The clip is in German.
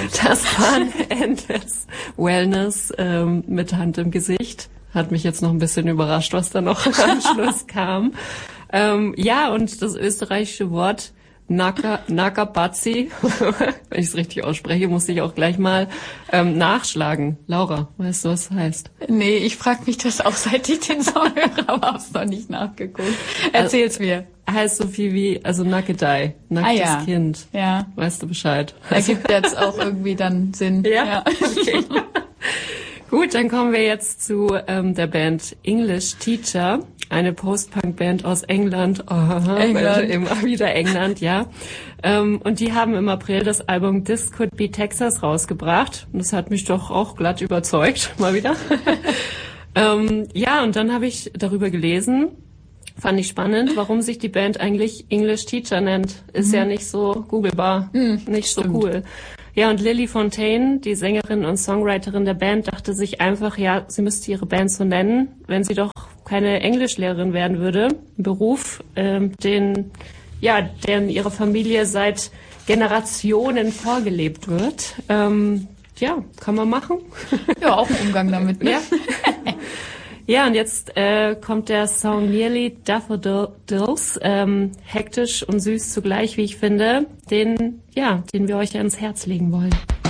Das war ein Endless Wellness mit Hand im Gesicht. Hat mich jetzt noch ein bisschen überrascht, was da noch am Schluss kam. Ja, und das österreichische Wort Nakabazi, wenn ich es richtig ausspreche, musste ich auch gleich mal nachschlagen. Laura, weißt du, was das heißt? Nee, ich frage mich das auch, seit ich den Song höre, aber hab's noch nicht nachgeguckt. Erzähl's mir. Heißt so viel wie, also Nackedei, nacktes Kind. Ja. Weißt du Bescheid? Ergibt jetzt auch irgendwie dann Sinn. Ja. Okay. Gut, dann kommen wir jetzt zu der Band English Teacher, eine Post-Punk-Band aus England. England. Immer wieder England, ja. Und die haben im April das Album This Could Be Texas rausgebracht. Und das hat mich doch auch glatt überzeugt, mal wieder. Ja, und dann habe ich darüber gelesen. Fand ich spannend, warum sich die Band eigentlich English Teacher nennt. Ist ja nicht so googlebar, nicht so cool. Ja, und Lily Fontaine, die Sängerin und Songwriterin der Band, dachte sich einfach, ja, sie müsste ihre Band so nennen, wenn sie doch keine Englischlehrerin werden würde. Ein Beruf, den ihre Familie seit Generationen vorgelebt wird. Ja, kann man machen. Ja, auch ein Umgang damit, ne? Ja. Ja, und jetzt kommt der Song Nearly Daffodils, hektisch und süß zugleich, wie ich finde, den wir euch ans Herz legen wollen.